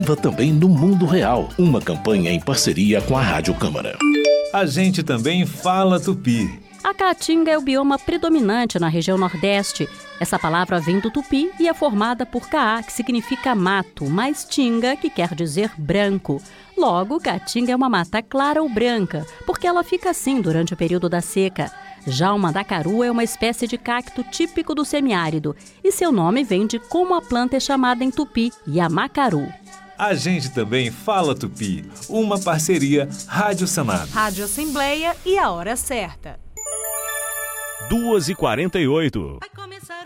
Também no mundo real, uma campanha em parceria com a Rádio Câmara. A gente também fala tupi. A caatinga é o bioma predominante na região Nordeste. Essa palavra vem do tupi e é formada por caá, que significa mato, mais tinga, que quer dizer branco. Logo, caatinga é uma mata clara ou branca, porque ela fica assim durante o período da seca. Já o mandacaru é uma espécie de cacto típico do semiárido, e seu nome vem de como a planta é chamada em tupi, yamacaru. A gente também fala tupi, uma parceria Rádio Senado. Rádio Assembleia e a hora certa. 2h48. Vai começar